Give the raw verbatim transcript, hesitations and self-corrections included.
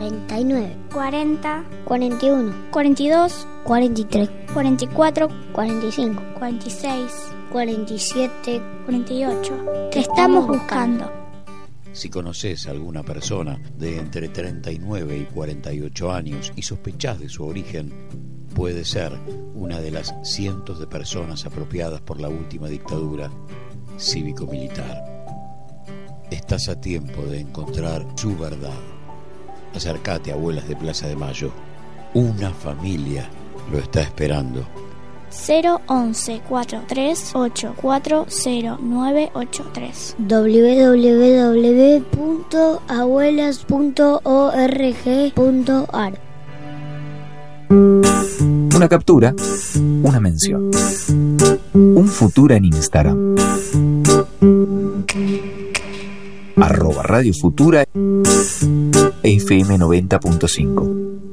treinta y nueve, cuarenta, cuarenta y uno, cuarenta y dos, cuarenta y tres, cuarenta y cuatro, cuarenta y cinco, cuarenta y seis, cuarenta y siete, cuarenta y ocho. Te estamos buscando. Si conoces a alguna persona de entre treinta y nueve y cuarenta y ocho años y sospechás de su origen, puede ser una de las cientos de personas apropiadas por la última dictadura cívico-militar. Estás a tiempo de encontrar su verdad. Acércate a Abuelas de Plaza de Mayo. Una familia lo está esperando. cero once, cuarenta y tres, ochenta y cuatro, cero nueve ochenta y tres. doble u doble u doble u punto abuelas punto org punto a r. Una captura, una mención. Un futuro en Instagram. Arroba Radio Futura F M noventa punto cinco.